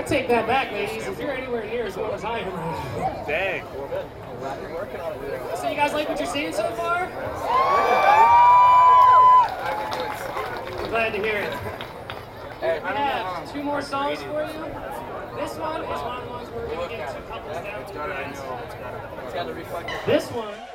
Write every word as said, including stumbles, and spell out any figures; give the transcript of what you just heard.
take that back, ladies. If you're anywhere near as well as I am. Dang. So you guys like what you're seeing so far? I'm glad to hear it. We have two more songs for you. This one is one of the ones where we're going to get two couples down to the dance. This one